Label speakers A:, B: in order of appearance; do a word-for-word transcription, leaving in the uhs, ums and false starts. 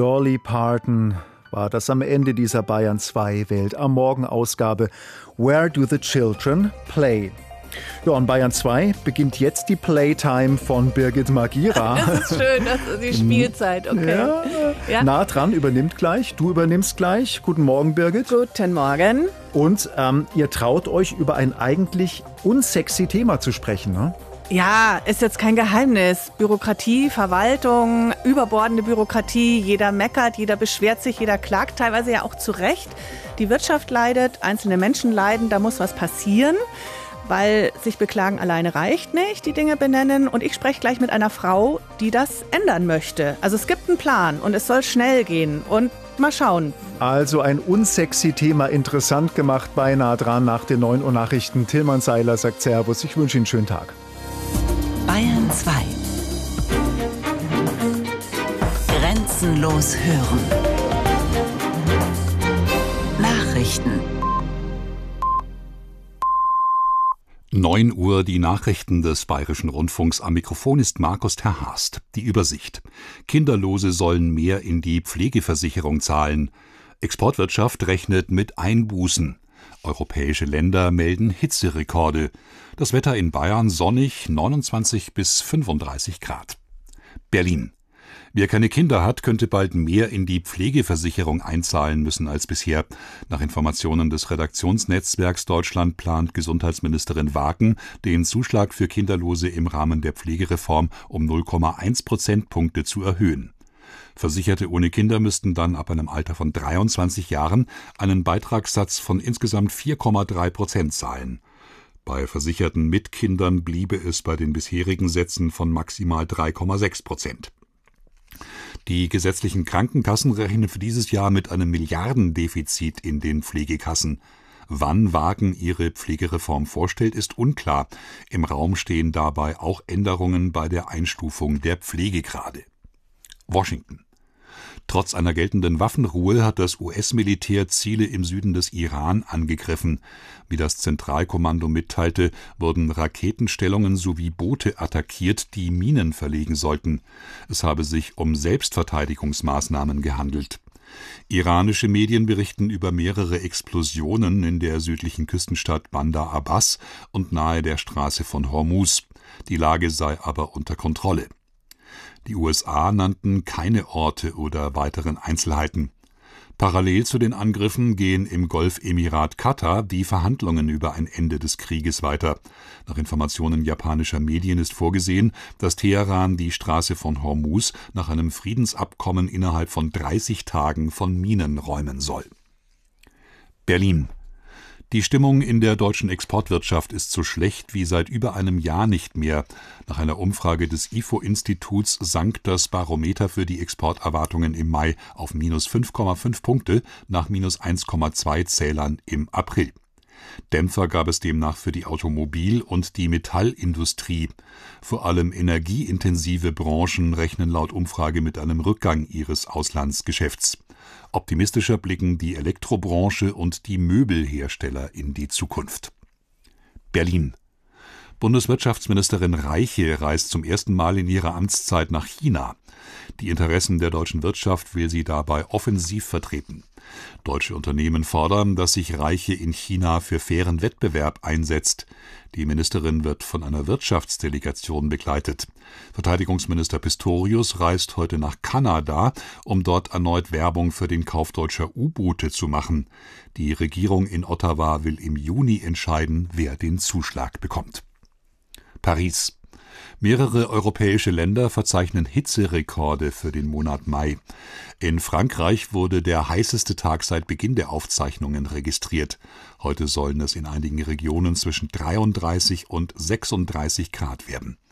A: Dolly Parton war das am Ende dieser Bayern zwei Welt am Morgen-Ausgabe. Where do the children play? Ja, und Bayern zwei beginnt jetzt die Playtime von Birgit Magira.
B: Das ist schön, das ist die Spielzeit, okay.
A: Ja,
B: ja.
A: Nah dran, übernimmt gleich, du übernimmst gleich. Guten Morgen, Birgit.
B: Guten Morgen.
A: Und ähm, ihr traut euch, über ein eigentlich unsexy Thema zu sprechen, ne?
B: Ja, ist jetzt kein Geheimnis. Bürokratie, Verwaltung, überbordende Bürokratie. Jeder meckert, jeder beschwert sich, jeder klagt, teilweise ja auch zu Recht. Die Wirtschaft leidet, einzelne Menschen leiden, da muss was passieren. Weil sich beklagen alleine reicht nicht, die Dinge benennen. Und ich spreche gleich mit einer Frau, die das ändern möchte. Also es gibt einen Plan und es soll schnell gehen. Und mal schauen.
A: Also ein unsexy Thema, interessant gemacht, beinahe dran nach den neun Uhr Nachrichten. Tilman Seiler sagt Servus, ich wünsche Ihnen einen schönen Tag.
C: Bayern zwei. Grenzenlos hören. Nachrichten.
D: neun Uhr, die Nachrichten des Bayerischen Rundfunks. Am Mikrofon ist Markus Terhast. Die Übersicht. Kinderlose sollen mehr in die Pflegeversicherung zahlen. Exportwirtschaft rechnet mit Einbußen. Europäische Länder melden Hitzerekorde. Das Wetter in Bayern sonnig, neunundzwanzig bis fünfunddreißig Grad. Berlin. Wer keine Kinder hat, könnte bald mehr in die Pflegeversicherung einzahlen müssen als bisher. Nach Informationen des Redaktionsnetzwerks Deutschland plant Gesundheitsministerin Wagen, den Zuschlag für Kinderlose im Rahmen der Pflegereform um null Komma eins Prozentpunkte zu erhöhen. Versicherte ohne Kinder müssten dann ab einem Alter von dreiundzwanzig Jahren einen Beitragssatz von insgesamt vier Komma drei Prozent zahlen. Bei Versicherten mit Kindern bliebe es bei den bisherigen Sätzen von maximal drei Komma sechs Prozent. Die gesetzlichen Krankenkassen rechnen für dieses Jahr mit einem Milliardendefizit in den Pflegekassen. Wann Wagen ihre Pflegereform vorstellt, ist unklar. Im Raum stehen dabei auch Änderungen bei der Einstufung der Pflegegrade. Washington. Trotz einer geltenden Waffenruhe hat das U S-Militär Ziele im Süden des Iran angegriffen. Wie das Zentralkommando mitteilte, wurden Raketenstellungen sowie Boote attackiert, die Minen verlegen sollten. Es habe sich um Selbstverteidigungsmaßnahmen gehandelt. Iranische Medien berichten über mehrere Explosionen in der südlichen Küstenstadt Bandar Abbas und nahe der Straße von Hormuz. Die Lage sei aber unter Kontrolle. Die U S A nannten keine Orte oder weiteren Einzelheiten. Parallel zu den Angriffen gehen im Golfemirat Katar die Verhandlungen über ein Ende des Krieges weiter. Nach Informationen japanischer Medien ist vorgesehen, dass Teheran die Straße von Hormuz nach einem Friedensabkommen innerhalb von dreißig Tagen von Minen räumen soll. Berlin. Die Stimmung in der deutschen Exportwirtschaft ist so schlecht wie seit über einem Jahr nicht mehr. Nach einer Umfrage des I F O-Instituts sank das Barometer für die Exporterwartungen im Mai auf minus fünf Komma fünf Punkte nach minus eins Komma zwei Zählern im April. Dämpfer gab es demnach für die Automobil- und die Metallindustrie. Vor allem energieintensive Branchen rechnen laut Umfrage mit einem Rückgang ihres Auslandsgeschäfts. Optimistischer blicken die Elektrobranche und die Möbelhersteller in die Zukunft. Berlin. Bundeswirtschaftsministerin Reiche reist zum ersten Mal in ihrer Amtszeit nach China. Die Interessen der deutschen Wirtschaft will sie dabei offensiv vertreten. Deutsche Unternehmen fordern, dass sich Reiche in China für fairen Wettbewerb einsetzt. Die Ministerin wird von einer Wirtschaftsdelegation begleitet. Verteidigungsminister Pistorius reist heute nach Kanada, um dort erneut Werbung für den Kauf deutscher U-Boote zu machen. Die Regierung in Ottawa will im Juni entscheiden, wer den Zuschlag bekommt. Paris. Mehrere europäische Länder verzeichnen Hitzerekorde für den Monat Mai. In Frankreich wurde der heißeste Tag seit Beginn der Aufzeichnungen registriert. Heute sollen es in einigen Regionen zwischen dreiunddreißig und sechsunddreißig Grad werden.